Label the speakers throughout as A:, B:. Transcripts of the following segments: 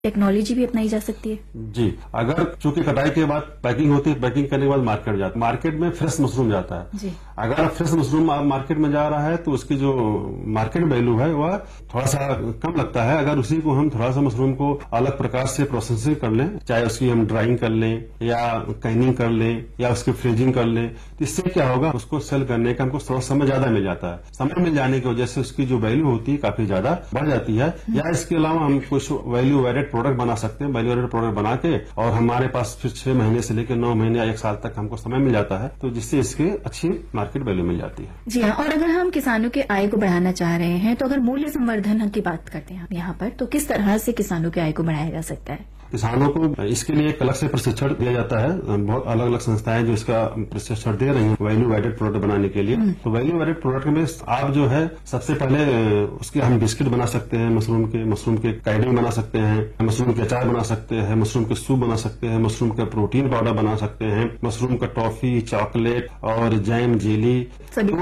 A: Technology भी अपनाई जा सकती है?
B: जी, अगर चूंकि कटाई के बाद पैकिंग होती है, पैकिंग करने के बाद मार्केट जाता है, मार्केट में फ्रेश मशरूम जाता है
A: जी।
B: अगर फ्रेश मशरूम मार्केट में जा रहा है तो उसकी जो मार्केट वैल्यू है वह थोड़ा सा कम लगता है। अगर उसी को हम थोड़ा सा मशरूम को अलग प्रकार से प्रोसेसिंग कर लें, चाहे उसकी हम ड्राइंग कर लें या कैनिंग कर लें या उसकी फ्रीजिंग कर लें, तो इससे क्या होगा, उसको सेल करने का हमको थोड़ा समय ज्यादा मिल जाता है। समय मिल जाने की वजह से उसकी जो वैल्यू होती है काफी ज्यादा बढ़ जाती है। या इसके अलावा हम कुछ वैल्यू एडेड प्रोडक्ट बना सकते हैं, वैल्यू एडेड प्रोडक्ट बना के, और हमारे पास फिर 6 महीने से लेकर 9 महीने या 1 साल तक हमको समय मिल जाता है, तो जिससे इसकी अच्छी मार्केट वैल्यू मिल जाती है।
A: जी हाँ, और अगर हम किसानों के आय को बढ़ाना चाह रहे हैं तो अगर मूल्य संवर्धन की बात करते हैं यहाँ पर, तो किस तरह से किसानों के आय को बढ़ाया जा सकता है?
B: किसानों को इसके लिए एक अलग से प्रशिक्षण दिया जाता है। बहुत अलग अलग संस्थाएं जो इसका प्रशिक्षण दे रही हैं वैल्यू एडेड प्रोडक्ट बनाने के लिए। तो वैल्यू एडेड प्रोडक्ट में आप जो है सबसे पहले उसके हम बिस्किट बना सकते हैं, मशरूम के कैडिंग बना सकते हैं, मशरूम के अचार बना सकते हैं, मशरूम के सूप बना सकते हैं, मशरूम का प्रोटीन पाउडर बना सकते हैं, मशरूम का टॉफी, चॉकलेट और जैम, जेली,
A: सभी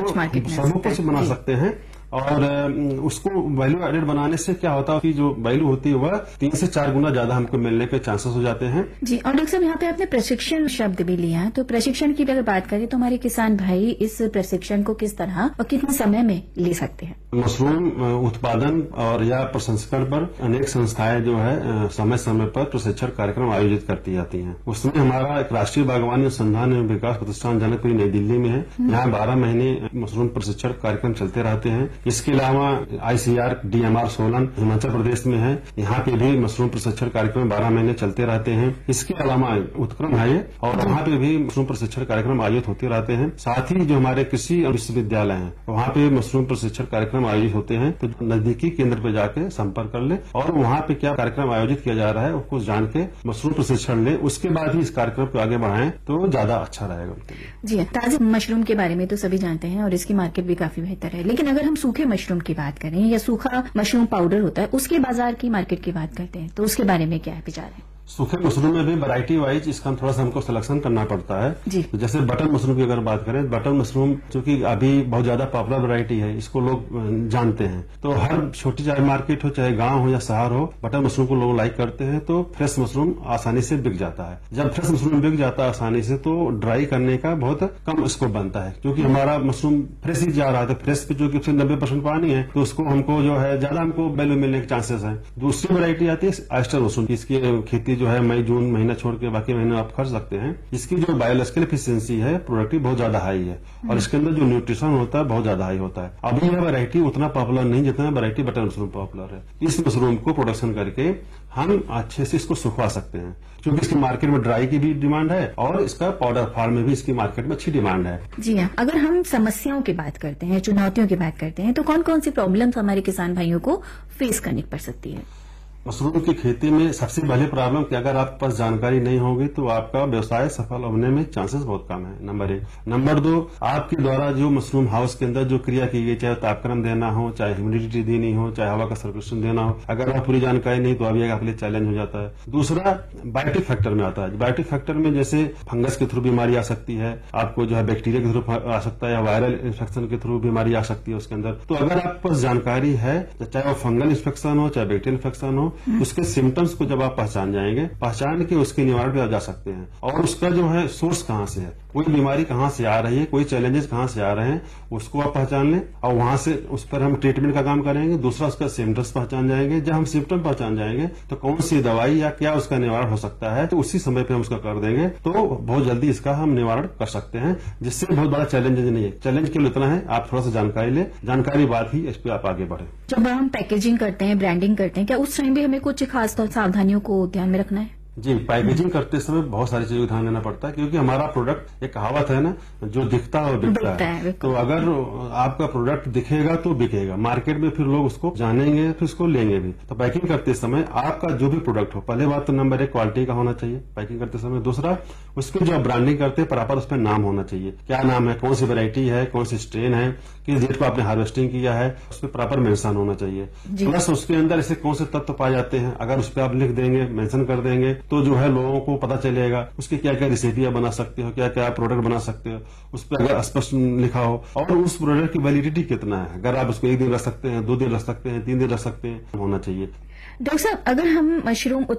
A: कुछ
B: बना सकते हैं। और उसको वैल्यू एडेड बनाने से क्या होता है कि जो वैल्यू होती है वह 3 से 4 गुना ज्यादा हमको मिलने के चांसेस हो जाते हैं।
A: जी, और डॉक्टर साहब यहाँ पे आपने प्रशिक्षण शब्द भी लिया है, तो प्रशिक्षण की अगर बात करें तो हमारे किसान भाई इस प्रशिक्षण को किस तरह और कितने समय में ले सकते हैं?
B: मशरूम उत्पादन और या प्रसंस्करण पर अनेक संस्थाएं जो है समय समय पर प्रशिक्षण कार्यक्रम आयोजित करती जाती हैं। उसमें हमारा एक राष्ट्रीय बागवानी अनुसंधान एवं विकास प्रतिष्ठान जनकपुरी नई दिल्ली में है। यहाँ 12 महीने मशरूम प्रशिक्षण कार्यक्रम चलते रहते हैं। इसके अलावा ICR DMR सोलन हिमाचल प्रदेश में है, यहाँ पे भी मशरूम प्रशिक्षण कार्यक्रम 12 महीने चलते रहते हैं। इसके अलावा उत्क्रम है और वहाँ पे भी मशरूम प्रशिक्षण कार्यक्रम आयोजित होते रहते हैं। साथ ही जो हमारे कृषि विश्वविद्यालय हैं वहाँ पे मशरूम प्रशिक्षण कार्यक्रम आयोजित होते हैं। तो नजदीकी केंद्र पे जाके संपर्क कर ले और वहाँ पे क्या कार्यक्रम आयोजित किया जा रहा है उसको जान के मशरूम प्रशिक्षण ले, उसके बाद ही इस कार्यक्रम को आगे बढ़ाएं तो ज्यादा अच्छा रहेगा उनके लिए।
A: जी, ताजे मशरूम के बारे में तो सभी जानते हैं और इसकी मार्केट भी काफी बेहतर है, लेकिन अगर हम सूखे मशरूम की बात करें या सूखा मशरूम पाउडर होता है उसके बाजार की मार्केट की बात करते हैं, तो उसके बारे में क्या विचार है?
B: सूखे मशरूम में भी वैरायटी वाइज इसका थोड़ा सा हमको सिलेक्शन करना पड़ता है। तो जैसे बटन मशरूम की अगर बात करें, बटन मशरूम चूंकि अभी बहुत ज्यादा पॉपुलर वैरायटी है, इसको लोग जानते हैं, तो हर छोटी चाहे मार्केट हो चाहे गांव हो या शहर हो, बटन मशरूम को लोग लाइक करते हैं। तो फ्रेश मशरूम आसानी से बिक जाता है। जब फ्रेश मशरूम बिक जाता है आसानी से तो ड्राई करने का बहुत कम स्कोप बनता है, क्योंकि हमारा मशरूम फ्रेश ही जा रहा है। फ्रेश पे जो कि 90% पानी है तो उसको हमको जो है ज्यादा हमको वैल्यू मिलने के चांसेस है। दूसरी वैरायटी आती है ऑयस्टर मशरूम, इसकी खेती जो है मई जून महीना छोड़ के बाकी महीने आप कर सकते हैं। इसकी जो बायोलॉजिकल एफिशिएंसी है प्रोडक्टिव बहुत ज्यादा हाई है और इसके अंदर जो न्यूट्रिशन होता है बहुत ज्यादा हाई होता है। अभी यह वैरायटी उतना पॉपुलर नहीं जितना वैरायटी बटन मशरूम पॉपुलर है। इस मशरूम को प्रोडक्शन करके हम अच्छे से इसको सुखवा सकते हैं, क्योंकि इसकी मार्केट में ड्राई की भी डिमांड है और इसका पाउडर फॉर्म में भी इसकी मार्केट में अच्छी डिमांड है।
A: जी हाँ, अगर हम समस्याओं की बात करते हैं, चुनौतियों की बात करते हैं, तो कौन कौन सी प्रॉब्लम्स हमारे किसान भाइयों को फेस करनी पड़ सकती है?
B: मशरूम की खेती में सबसे पहले प्रॉब्लम कि अगर आपके पास जानकारी नहीं होगी तो आपका व्यवसाय सफल होने में चांसेस बहुत कम है, नंबर 1। नंबर 2, आपके द्वारा जो मशरूम हाउस के अंदर जो क्रिया की गई, चाहे तापक्रम देना हो, चाहे ह्यूमिडिटी देनी हो, चाहे हवा का सर्कुलेशन देना हो, अगर आप पूरी जानकारी नहीं तो अभी आपके लिए चैलेंज हो जाता है। दूसरा बायोटिक फैक्टर में आता है। बायोटिक फैक्टर में जैसे फंगस के थ्रू बीमारी आ सकती है, आपको जो है बैक्टीरिया के थ्रू आ सकता है या वायरल इन्फेक्शन के थ्रू बीमारी आ सकती है उसके अंदर। तो अगर आपके पास जानकारी है, चाहे वो फंगल इन्फेक्शन हो चाहे बैक्टीरियल इन्फेक्शन हो, उसके सिम्टम्स को जब आप पहचान के उसके निवारण पे जा सकते हैं। और उसका जो है सोर्स कहाँ से है, कोई बीमारी कहाँ से आ रही है, कोई चैलेंजेस कहाँ से आ रहे हैं, उसको आप पहचान लें और वहां से उस पर हम ट्रीटमेंट का काम करेंगे। दूसरा उसका सिम्टम्स पहचान जाएंगे। जब हम सिम्टम पहचान जाएंगे तो कौन सी दवाई या क्या उसका निवारण हो सकता है, तो उसी समय पे हम उसका कर देंगे तो बहुत जल्दी इसका हम निवारण कर सकते हैं, जिससे बहुत बड़ा चैलेंज नहीं है। चैलेंज केवल इतना है आप थोड़ा सा जानकारी लें, जानकारी बाद ही इस पर आप आगे बढ़े।
A: जब हम पैकेजिंग करते हैं, ब्रांडिंग करते हैं, क्या उस टाइम भी हमें कुछ खास सावधानियों को ध्यान में रखना है?
B: जी, पैकेजिंग करते समय बहुत सारी चीजों का ध्यान देना पड़ता है, क्योंकि हमारा प्रोडक्ट, एक कहावत है ना, जो दिखता है वो बिकता है। तो अगर आपका प्रोडक्ट दिखेगा तो बिकेगा, मार्केट में फिर लोग उसको जानेंगे, फिर उसको लेंगे भी। तो पैकिंग करते समय आपका जो भी प्रोडक्ट हो, पहले बात तो नंबर 1 क्वालिटी का होना चाहिए पैकिंग करते समय। दूसरा, उसके जो आप ब्रांडिंग करते हैं प्रॉपर उस पर नाम होना चाहिए, क्या नाम है, कौन सी वैरायटी है, कौन सी स्ट्रेन है, किस डेट को आपने हार्वेस्टिंग किया है, उस पर प्रॉपर मेंशन होना चाहिए। प्लस उसके अंदर ऐसे कौन से तत्व पाए जाते हैं, अगर उस पर आप लिख देंगे, मेंशन कर देंगे, तो जो है लोगों को पता चलेगा उसके क्या क्या रेसिपियां बना सकते हो, क्या क्या प्रोडक्ट बना सकते हो, उस पर अगर स्पष्ट लिखा हो। और उस प्रोडक्ट की वैलिडिटी कितना है, अगर आप उसको 1 दिन रख सकते हैं, 2 दिन रख सकते हैं, 3 दिन रख सकते हैं, होना चाहिए।
A: डॉक्टर साहब, अगर हम मशरूम